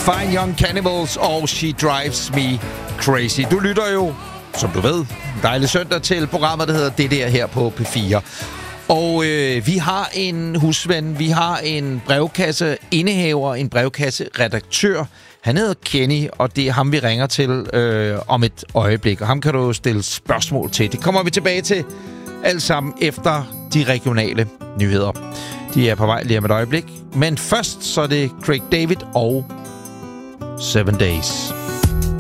Fine Young Cannibals og She Drives Me Crazy. Du lytter jo, som du ved, en dejlig søndag til programmet, der hedder Det Der her på P4. Og vi har en husven, vi har en brevkasseindehaver, en brevkasseredaktør. Han hedder Kenny, og det er ham, vi ringer til om et øjeblik. Og ham kan du stille spørgsmål til. Det kommer vi tilbage til alt sammen efter de regionale nyheder. De er på vej lige om et øjeblik. Men først så er det Craig David og 7 Days.